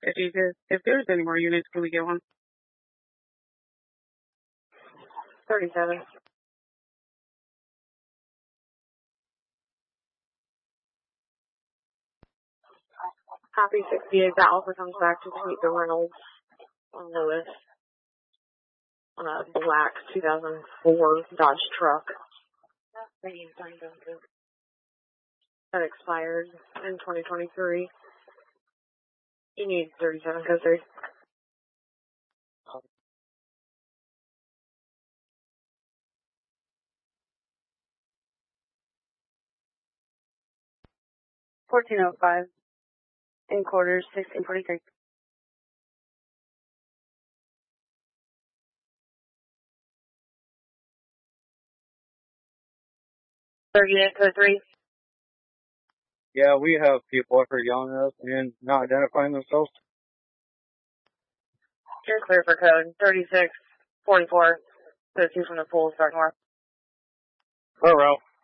If there's any more units, can we get one? 37. Copy 68. That also comes back to meet the Reynolds on Lewis on a black 2004 Dodge truck. That expired in 2023. You need 37 code 3. $14.05 in quarters 1643. 38 code 3. Yeah, we have people up here yelling at us and not identifying themselves. You're clear for code 3644. 32 from the pool, start north. Oh, well.